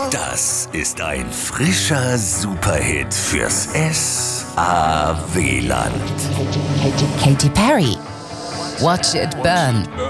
Das ist ein frischer Superhit fürs S.A.W.Land. Katy Perry. Watch it burn.